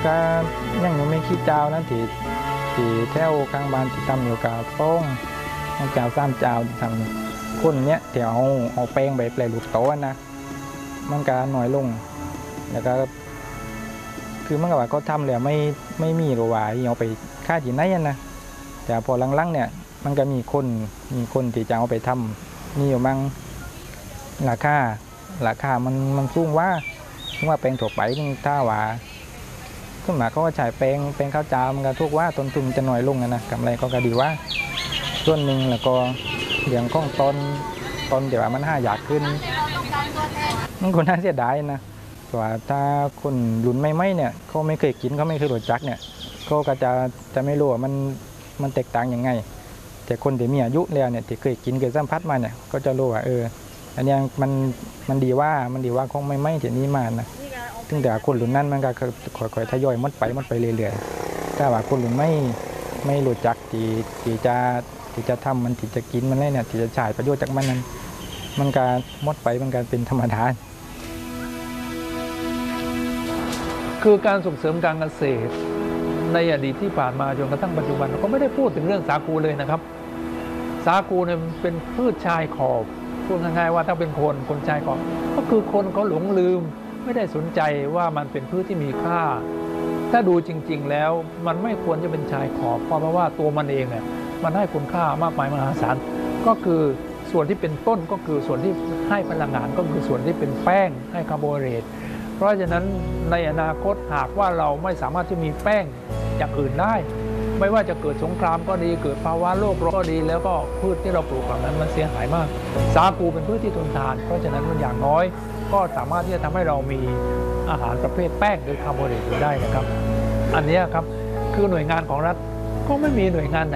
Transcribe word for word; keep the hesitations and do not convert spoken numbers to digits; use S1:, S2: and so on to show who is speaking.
S1: ก็ยังไม่ขี้เจ้านะที่ที่แถวข้างบ้านที่ทำอยู่กับป้องเจ้าซ้ำเจ้าทำคนเนี้ยที่เอาเอาแป้งไปแปลรูปโต๊ะนะมันก็น้อยลงแล้วก็คือมันก็ว่าเขาทำแล้วไม่ไม่มีหรือว่าเอาไปค่าที่ไหนนะแต่พอหลังๆเนี่ยมันก็มีคนมีคนที่จะเอาไปทำนี่อยู่มั่งราคาราคามันมันสูงว่าว่าแป้งถั่วไปถ้าว่าขึ้นมาเขาก็ใช้แป้งแป้งข้าวเจ้ามันก็ทุกว่าต้นทุนจะน้อยลงนะกำไรก็ก็ดีว่าส่วนหนึ่งแล้วก็เรื่องของต้นต้นเดี๋ยวมันห้าอยากขึ้นมันก็น่าเสียดายนะแต่ว่าถ้าคนรุ่นใหม่ๆเนี่ยเขาไม่เคยกินเขาไม่เคยรู้จักเนี่ยเขาก็จะจะไม่รู้ว่ามันมันแตกต่างยังไงแต่คนที่มีอายุแล้วเนี่ยที่เคยกินเคยสัมผัสมาเนี่ยก็จะรู้ว่าเอออันนี้มันมันดีว่ามันดีว่าคงไม่ไม่ที่นี้มานะถึงแต่คนรุ่นนั้นมันก็ค่อยๆทยอยมัดไปมัดไปเรื่อยๆถ้าว่าคนรุ่นไม่ไม่รู้จักที่ที่จะที่จะทำมันที่จะกินมันเลยเนี่ยที่จะฉายประโยชน์จากมันนั้นมันก็มัดไปมันก็เป็นธรรมดา
S2: คือการส่งเสริมการเกษตรในอดีตที่ผ่านมาจนกระทั่งปัจจุบันก็ไม่ได้พูดถึงเรื่องสาคูเลยนะครับสาคูเนี่ยเป็นพืชชายขอบพูดง่ายๆว่าถ้าเป็นคนคนชายขอบก็คือคนเขาหลงลืมไม่ได้สนใจว่ามันเป็นพืชที่มีค่าถ้าดูจริงๆแล้วมันไม่ควรจะเป็นชายขอบเพราะว่าตัวมันเองเนี่ยมันให้คุณค่ามากมายมหาศาลก็คือส่วนที่เป็นต้นก็คือส่วนที่ให้พลังงานก็คือส่วนที่เป็นแป้งให้คาร์โบไฮเดรตเพราะฉะนั้นในอนาคตหากว่าเราไม่สามารถที่มีแป้งอย่างอื่นได้ไม่ว่าจะเกิดสงครามก็ดีเกิดภาวะโลกร้อนก็ดีแล้วก็พืชที่เราปลูกเหล่านั้นมันเสียหายมากสาคูเป็นพืชที่ทนทานเพราะฉะนั้นมันอย่างน้อยก็สามารถที่จะทำให้เรามีอาหารประเภทแป้งโดยคาร์โบไฮเดรตได้นะครับอันนี้ครับคือหน่วยงานของรัฐก็ไม่มีหน่วยงานไหน